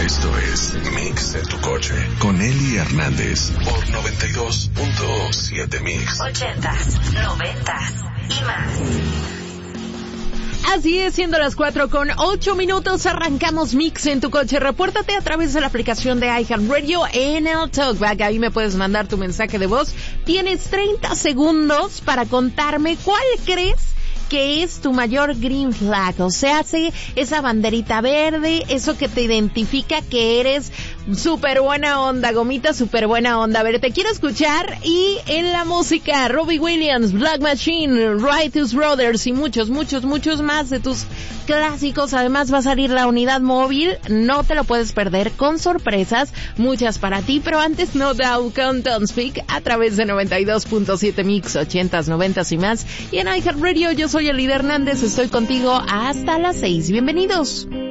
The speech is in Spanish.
Esto es Mix en tu coche con Eli Hernández por 92.7 Mix. 80s, 90s y más. Así es, siendo las 4:08, arrancamos Mix en tu coche. Repórtate a través de la aplicación de iHeartRadio en el Talkback. Ahí me puedes mandar tu mensaje de voz. Tienes 30 segundos para contarme cuál crees que es tu mayor green flag, o sea, esa banderita verde, eso que te identifica que eres súper buena onda, gomita súper buena onda. A ver, te quiero escuchar. Y en la música, Robbie Williams, Black Machine, Righteous Brothers y muchos más de tus clásicos. Además va a salir la unidad móvil, no te lo puedes perder, con sorpresas, muchas para ti, pero antes No Doubt con Don't Speak a través de 92.7 Mix, 80s, 90s y más. Y en iHeartRadio yo soy Eli Hernández, estoy contigo hasta las 6. Bienvenidos.